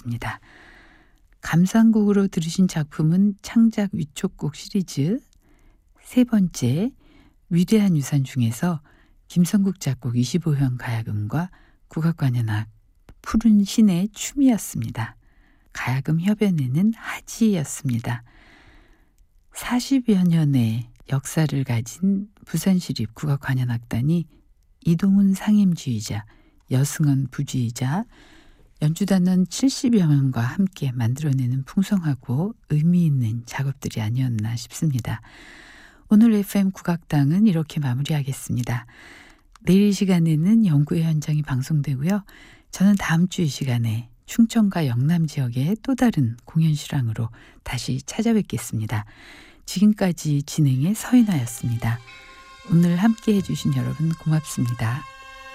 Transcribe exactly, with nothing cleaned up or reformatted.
이어졌습니다. 감상곡으로 들으신 작품은 창작 위촉곡 시리즈 세 번째 위대한 유산 중에서 김성국 작곡 이십오 형 가야금과 국악관현악 푸른 신의 춤이었습니다. 가야금 협연에는 하지였습니다. 사십여 년의 역사를 가진 부산시립 국악관현악단이 이동훈 상임지휘자, 여승원 부지휘자, 연주단원 칠십여 명과 함께 만들어내는 풍성하고 의미 있는 작업들이 아니었나 싶습니다. 오늘 에프엠 국악당은 이렇게 마무리하겠습니다. 내일 이 시간에는 연구의 현장이 방송되고요. 저는 다음 주 이 시간에 충청과 영남 지역의 또 다른 공연 실황으로 다시 찾아뵙겠습니다. 지금까지 진행의 서인아였습니다. 오늘 함께 해주신 여러분 고맙습니다.